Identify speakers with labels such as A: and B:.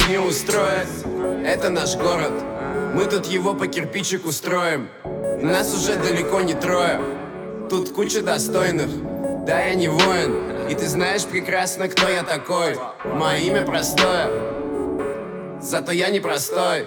A: не устроит. Это наш город, мы тут его по кирпичику строим. Нас уже далеко не трое, тут куча достойных. Да, я не воин, и ты знаешь прекрасно, кто я такой. Мое имя простое, зато я непростой.